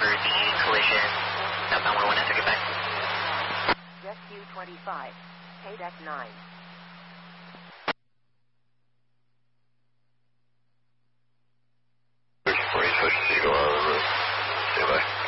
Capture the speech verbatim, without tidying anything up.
for the collision. Southbound one one nine, get back. Jet Q twenty-five, K D E C nine. Before you switch to Eagle out of the road. Stay by.